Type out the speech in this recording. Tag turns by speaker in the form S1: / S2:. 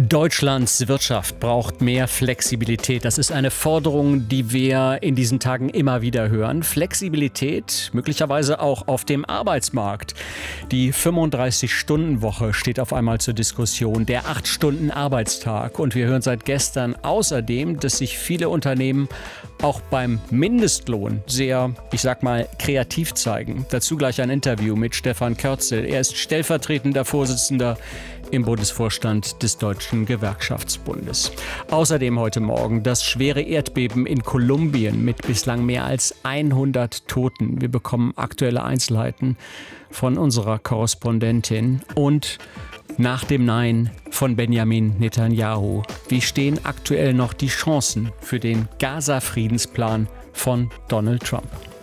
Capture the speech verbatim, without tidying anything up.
S1: Deutschlands Wirtschaft braucht mehr Flexibilität. Das ist eine Forderung, die wir in diesen Tagen immer wieder hören. Flexibilität möglicherweise auch auf dem Arbeitsmarkt. Die fünfunddreißig-Stunden-Woche steht auf einmal zur Diskussion, der acht-Stunden-Arbeitstag. Und wir hören seit gestern außerdem, dass sich viele Unternehmen auch beim Mindestlohn sehr, ich sag mal, kreativ zeigen. Dazu gleich ein Interview mit Stefan Körzel. Er ist stellvertretender Vorsitzender im Bundesvorstand des Deutschen Gewerkschaftsbundes. Außerdem heute Morgen das schwere Erdbeben in Kolumbien mit bislang mehr als hundert Toten. Wir bekommen aktuelle Einzelheiten von unserer Korrespondentin. Und nach dem Nein von Benjamin Netanyahu, wie stehen aktuell noch die Chancen für den Gaza-Friedensplan von Donald Trump?